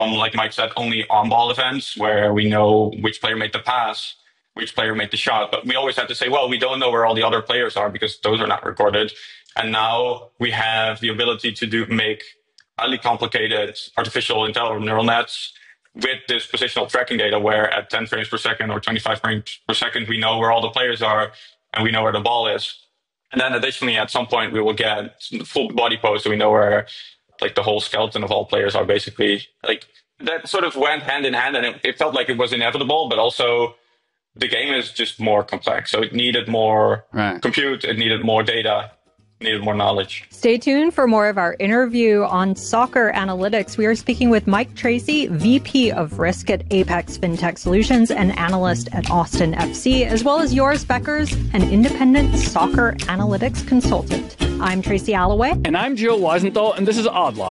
like Mike said, only on-ball events where we know which player made the pass, which player made the shot. But we always had to say, well, we don't know where all the other players are because those are not recorded. And now we have the ability to make highly complicated artificial intelligence neural nets with this positional tracking data where at 10 frames per second or 25 frames per second, we know where all the players are and we know where the ball is. And then additionally, at some point, we will get full body pose so we know where like the whole skeleton of all players are basically. Like that sort of went hand in hand, and it felt like it was inevitable, but also the game is just more complex. So it needed more compute, it needed more data, needed more knowledge. Stay tuned for more of our interview on soccer analytics. We are speaking with Mike Tracy, VP of Risk at Apex FinTech Solutions and analyst at Austin FC, as well as Joris Beckers, an independent soccer analytics consultant. I'm Tracy Alloway. And I'm Joe Weisenthal, and this is Odd Lots.